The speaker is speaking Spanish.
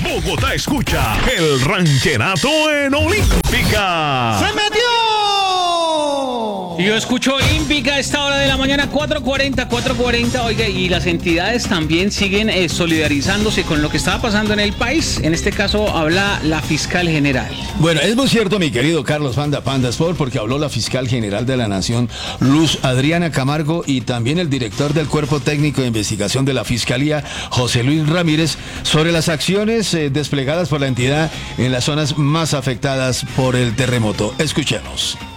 Bogotá escucha el ranquenato en Olímpica. ¡Se metió! Y yo escucho Olímpica a esta hora de la mañana, 4:40. Oiga, y las entidades también siguen solidarizándose con lo que estaba pasando en el país. En este caso habla la fiscal general. Bueno, es muy cierto, mi querido Carlos Panda Sport, porque habló la fiscal general de la Nación, Luz Adriana Camargo, y también el director del Cuerpo Técnico de Investigación de la Fiscalía, José Luis Ramírez, sobre las acciones desplegadas por la entidad en las zonas más afectadas por el terremoto. Escuchemos.